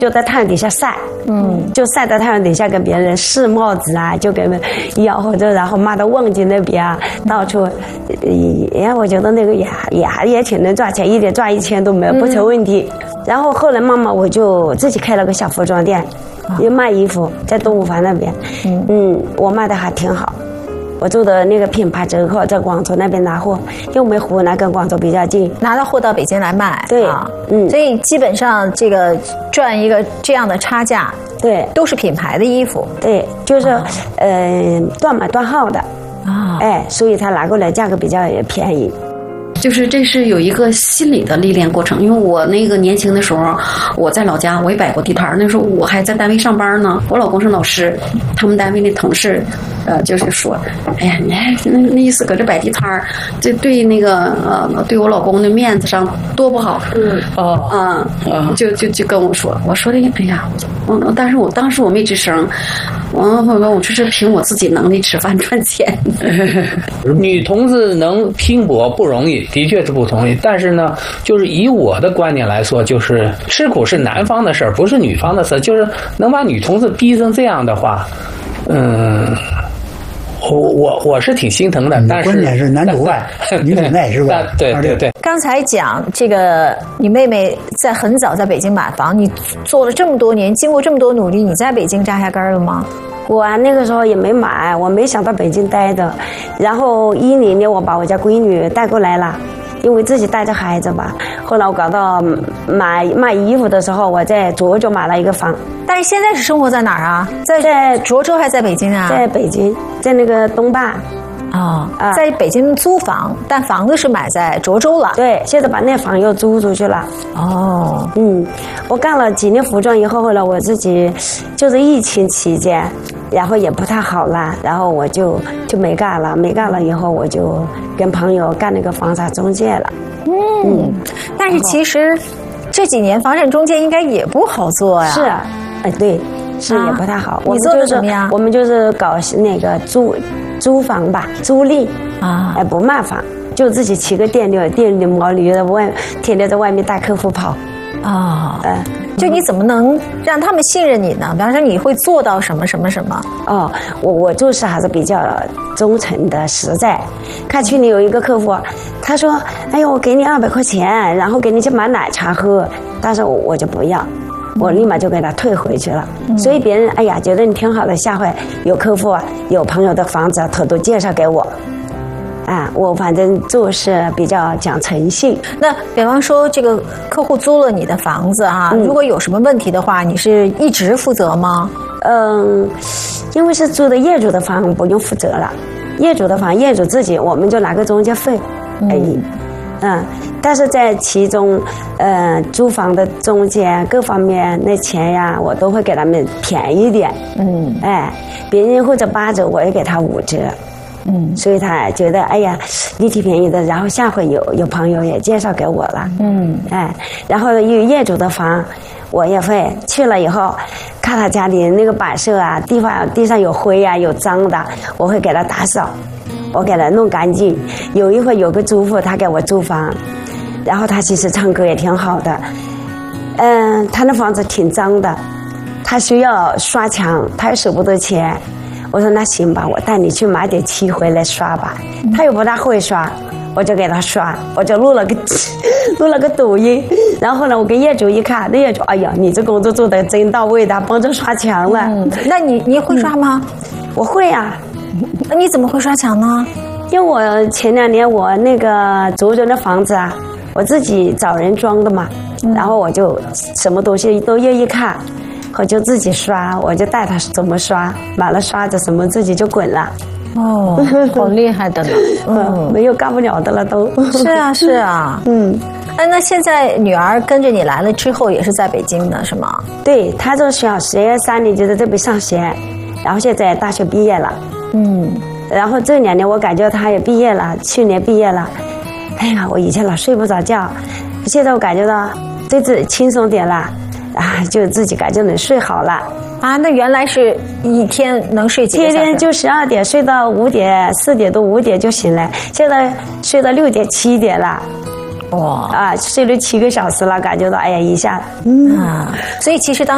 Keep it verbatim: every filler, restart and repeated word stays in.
就在太阳底下晒，嗯，就晒在太阳底下给别人试帽子啊，就给人吆喝着，然后骂到望京那边啊，到处，哎，我觉得那个也也也挺能赚钱，一点赚一千都没有，不成问题。嗯、然后后来慢慢我就自己开了个小服装店，也卖衣服，在东五环那边，嗯嗯，我卖的还挺好。我做的那个品牌折扣在广州那边拿货，因为我们湖南跟广州比较近， 拿到货到北京来卖。 对，啊、嗯， 所以基本上这个赚一个这样的差价， 对， 都是品牌的衣服。 对，就是、啊、呃断码断号的啊，哎，所以它拿过来价格比较便宜。 就是这是有一个心理的历练过程，因为我那个年轻的时候，我在老家我也摆过地摊，那时候我还在单位上班呢，我老公是老师，他们单位的同事，呃，就是说，哎呀，你那那意思搁这摆地摊，这对那个呃对我老公的面子上多不好，嗯哦啊、嗯，就就就跟我说，我说的哎呀，我但是我当时我没吱声，我我我这是凭我自己能力吃饭赚钱。 女同志能拼搏不容易。的确是不同意，但是呢，就是以我的观点来说，就是吃苦是男方的事儿，不是女方的事儿。就是能把女同志逼成这样的话，嗯，我我我是挺心疼的。但是关键是男主外女主内是吧？ 对对对。 刚才讲这个，你妹妹在很早在北京买房，你做了这么多年，经过这么多努力，你在北京扎下根了吗？ 我啊那个时候也没买，我没想到北京待的，然后一零年我把我家闺女带过来了，因为自己带着孩子吧。后来我搞到买卖衣服的时候，我在涿州买了一个房。 但是现在是生活在哪儿啊？在在涿州还是在北京啊？ 在北京，在那个东坝。 哦，啊，在北京租房，但房子是买在涿州了。 对，现在把那房又租出去了。 哦， 嗯，我干了几年服装以后，后来我自己就是疫情期间，然后也不太好了，然后我就就没干了，没干了以后我就跟朋友干那个房产中介了。 嗯，嗯但是其实这几年房产中介应该也不好做呀。 是啊，哎对。是也不太好， 啊、我们做的怎么样？ 我们就是搞那个租租房吧，租赁啊，哎不卖房，就自己骑个电驴，电驴毛驴的外，天天在外面带客户跑。 啊、哦，呃，就你怎么能让他们信任你呢？比方说你会做到什么什么什么？ 哦，我我做事还是比较忠诚的、实在。看去年有一个客户，他说：“哎呦，我给你二百块钱，然后给你去买奶茶喝。”但是我我就不要。我立马就给他退回去了，嗯、所以别人哎呀觉得你挺好的，下回有客户啊有朋友的房子他都介绍给我，啊，我反正做事比较讲诚信。 那比方说这个客户租了你的房子啊，嗯、如果有什么问题的话，你是一直负责吗？ 嗯，因为是租的业主的房不用负责了，业主的房业主自己我们就拿个中介费而已。嗯嗯，但是在其中，呃，租房的中间各方面那钱呀，我都会给他们便宜点。嗯，哎，别人或者八折，我也给他五折。嗯，所以他觉得哎呀，你挺便宜的，然后下回有有朋友也介绍给我了。嗯，哎，然后有业主的房，我也会去了以后，看他家里那个摆设啊，地方地上有灰啊，有脏的，我会给他打扫。我给他弄干净。有一回有个租户他给我租房，然后他其实唱歌也挺好的，嗯，他那房子挺脏的，他需要刷墙，他又舍不得钱。我说那行吧，我带你去买点漆回来刷吧。他又不大会刷，我就给他刷，我就录了个录了个抖音。然后后来我跟业主一看，那业主哎呀，你这工作做得真到位的，帮着刷墙了。嗯、 那你你会刷吗？ 嗯、我会啊。 那你怎么会刷墙呢？ 因为我前两年我那个涿州的房子啊，我自己找人装的嘛，嗯、然后我就什么东西都愿意看，我就自己刷，我就带他怎么刷，买了刷子什么自己就滚了。 哦，好厉害的呢！ 嗯，没有干不了的了都。 是啊，是啊，嗯。哎，那现在女儿跟着你来了之后，也是在北京的是吗？ 对，她从小学三年级在这边上学，然后现在大学毕业了。嗯，然后这两年我感觉他也毕业了，去年毕业了。哎呀，我以前老睡不着觉，现在我感觉到对自己轻松点了，啊，就自己感觉能睡好了。 啊，那原来是一天能睡几个小时？ 天天就十二点睡到五点，四点多五点就醒来，现在睡到六点七点了。哇啊，睡了七个小时了，感觉到哎呀一下，嗯啊，所以其实当。